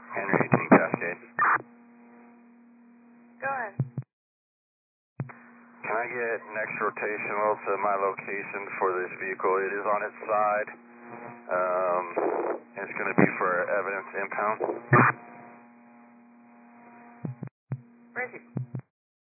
Henry 18 Cascade. Go ahead. Can I get next rotational to my location for this vehicle? It is on its side. It's going to be for evidence impound. Where is he?